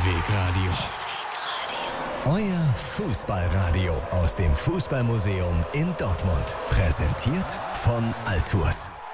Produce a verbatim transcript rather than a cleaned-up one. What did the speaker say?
Mehrwegradio. Euer Fußballradio aus dem Fußballmuseum in Dortmund. Präsentiert von Altours.